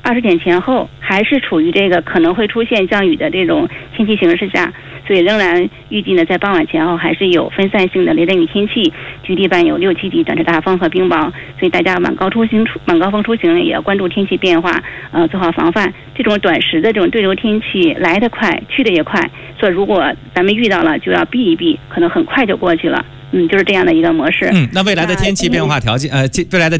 20点前后还是处于这个可能会出现降雨的这种天气形势下，所以仍然预计呢在傍晚前后还是有分散性的雷阵雨天气，局地伴有6、7级转至大风和冰雹，所以大家晚高峰出行也要关注天气变化，做好防范。这种短时的这种对流天气来得快，去得也快，所以如果咱们遇到了就要避一避，可能很快就过去了。就是这样的一个模式。 那未来的天气变化条件，未来的